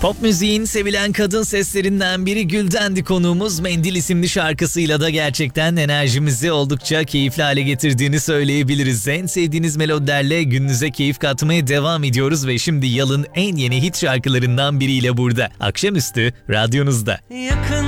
Pop müziğin sevilen kadın seslerinden biri Gül'dendi konuğumuz. Mendil isimli şarkısıyla da gerçekten enerjimizi oldukça keyifli hale getirdiğini söyleyebiliriz. En sevdiğiniz melodilerle gününüze keyif katmaya devam ediyoruz ve şimdi Yalın en yeni hit şarkılarından biriyle burada. Akşamüstü radyonuzda. Yakın